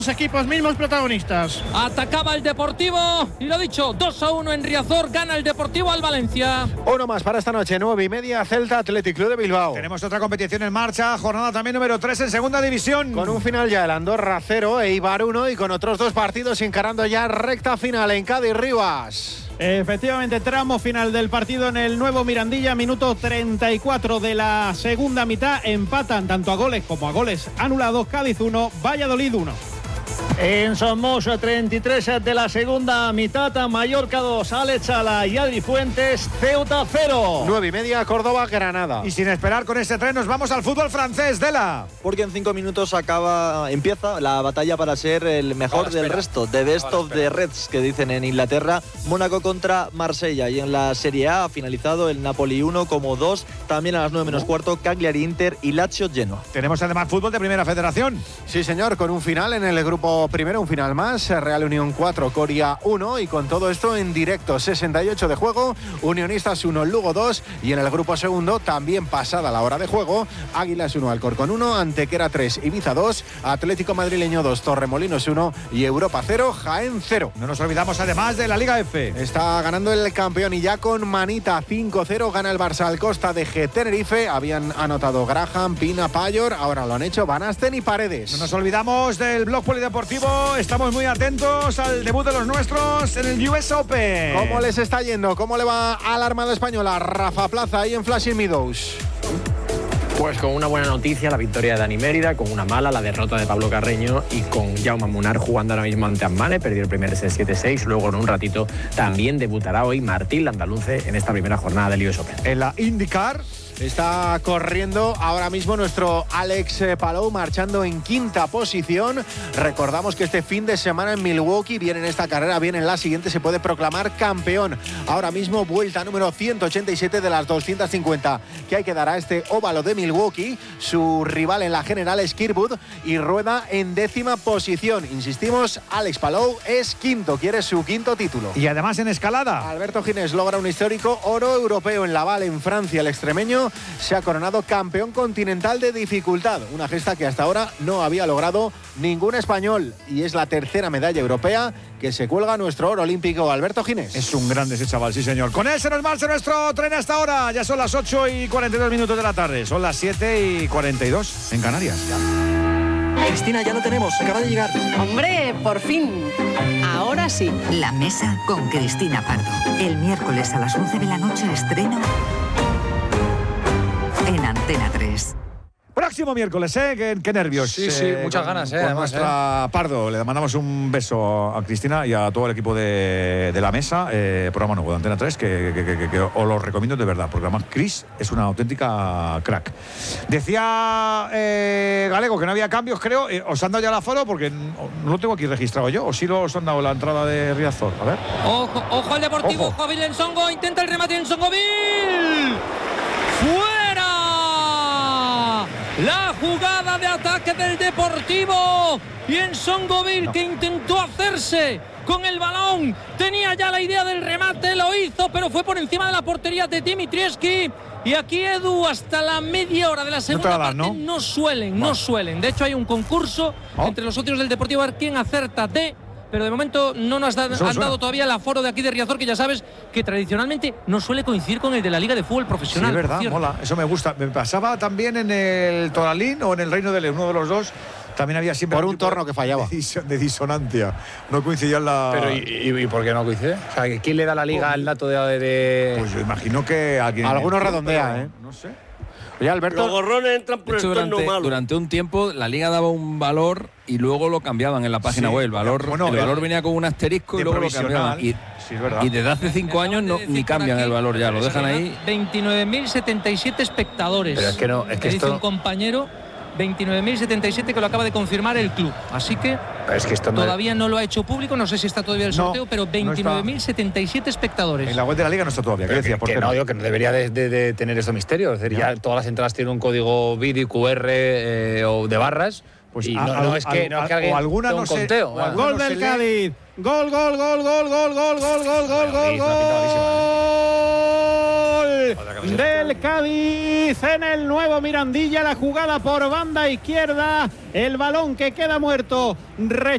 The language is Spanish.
Equipos mismos protagonistas. Atacaba el Deportivo y lo dicho, 2-1 en Riazor, gana el Deportivo al Valencia. Uno más para esta noche, 9:30, Celta Athletic Club de Bilbao. Tenemos otra competición en marcha, jornada también número 3 en segunda división. Con un final ya el Andorra 0, Eibar 1 y con otros dos partidos encarando ya recta final en Cádiz-Rivas. Efectivamente, tramo final del partido en el nuevo Mirandilla, minuto 34 de la segunda mitad. Empatan tanto a goles como a goles anulados. Cádiz 1, Valladolid 1. En Somos, 33 de la segunda mitad, Mallorca 2, Alex Sala y Adri Fuentes, Ceuta 0. 9:30, Córdoba-Granada. Y sin esperar con ese tren nos vamos al fútbol francés, Dela. Porque en 5 minutos empieza la batalla para ser el mejor del resto, the best of the Reds, que dicen en Inglaterra. Mónaco contra Marsella, y en la Serie A ha finalizado el Napoli 1 como 2, también a las 9:15, Cagliari Inter y Lazio Genoa. Tenemos además fútbol de Primera Federación. Sí, señor, con un final en el grupo primero, un final más, Real Unión 4, Coria 1, y con todo esto en directo, 68 de juego, Unionistas 1, Lugo 2, y en el grupo segundo, también pasada la hora de juego, Águilas 1, Alcorcón 1, Antequera 3, Ibiza 2, Atlético Madrileño 2, Torremolinos 1 y Europa 0, Jaén 0. No nos olvidamos además de la Liga F. Está ganando el campeón y ya con manita, 5-0, gana el Barça al Costa de G Tenerife. Habían anotado Graham, Pina, Payor, ahora lo han hecho Van Asten y Paredes. No nos olvidamos del blog polideportivo. Estamos muy atentos al debut de los nuestros en el US Open. ¿Cómo les está yendo? ¿Cómo le va a la Armada Española? Rafa Plaza ahí en Flushing Meadows. Pues con una buena noticia, la victoria de Dani Mérida, con una mala, la derrota de Pablo Carreño, y con Jaume Munar jugando ahora mismo ante Ammane, perdió el primer set 7-6, luego en un ratito también debutará hoy Martín Landaluce en esta primera jornada del US Open. En la IndyCar está corriendo ahora mismo nuestro Alex Palou, marchando en quinta posición. Recordamos que este fin de semana en Milwaukee, bien en esta carrera, bien en la siguiente, se puede proclamar campeón. Ahora mismo vuelta número 187 de las 250 que hay que dar a este óvalo de Milwaukee. Su rival en la general es Kirkwood y rueda en décima posición. Insistimos, Alex Palou es quinto, quiere su quinto título. Y además en escalada, Alberto Ginés logra un histórico oro europeo en Laval, en Francia. El extremeño se ha coronado campeón continental de dificultad, una gesta que hasta ahora no había logrado ningún español, y es la tercera medalla europea que se cuelga nuestro oro olímpico Alberto Ginés. Es un grande ese chaval, sí señor. Con él se nos marcha nuestro tren hasta ahora. Ya son las 8:42 de la tarde, son las 7:42 en Canarias. Cristina, ya lo tenemos, acaba de llegar. Hombre, por fin. Ahora sí. La mesa con Cristina Pardo. El miércoles a las 11 de la noche estreno en Antena 3. Próximo miércoles, qué nervios. Sí, muchas ganas, con además, nuestra Pardo. Le mandamos un beso a Cristina y a todo el equipo de la mesa, programa nuevo de Antena 3, que os lo recomiendo de verdad, porque además Cris es una auténtica crack. Decía Galego que no había cambios, creo. ¿Os han dado ya el aforo? Porque no lo tengo aquí registrado yo. ¿O sí os han dado la entrada de Riazor? A ver. Ojo al Deportivo, ojo a Bill Ensongo, intenta el remate en Ensongo-Bill. ¡Fuera! La jugada de ataque del Deportivo, y Ensongo-Bill, que intentó hacerse con el balón, tenía ya la idea del remate, lo hizo, pero fue por encima de la portería de Dimitrievski. Y aquí, Edu, hasta la media hora de la segunda parte no suelen. De hecho, hay un concurso entre los socios del Deportivo a ver quién acerta pero de momento no nos han dado todavía el aforo de aquí de Riazor, que ya sabes que tradicionalmente no suele coincidir con el de la Liga de Fútbol Profesional. Sí, es verdad, mola, eso me gusta. Me pasaba también en el Toralín o en el Reino de León, uno de los dos. También había siempre por un torno que fallaba de disonancia, no coincidía en la... Pero ¿y por qué no coincide? O sea, ¿quién le da a la Liga el dato de...? Pues yo imagino que alguien... Algunos redondea, no sé. Oye, Alberto, los gorrones entran por el torno malo. Durante un tiempo la Liga daba un valor y luego lo cambiaban en la página web. El valor venía con un asterisco y luego lo cambiaban. Y desde hace 5 años ni cambian el valor ya, lo dejan ahí. 29.077 espectadores. Pero es que no, es que dice un compañero, 29.077, que lo acaba de confirmar el club. Así que, esto todavía no lo ha hecho público, no sé si está todavía el sorteo, pero 29.077 espectadores. En la web de la Liga no está todavía. ¿Qué decía? Digo que no debería de tener esto misterio. Es decir, ya todas las entradas tienen un código BID, QR o de barras. Pues y no es que alguien alguna un conteo. Gol del Cádiz. Gol del Cádiz en el nuevo Mirandilla. La jugada por banda izquierda, el balón que queda muerto.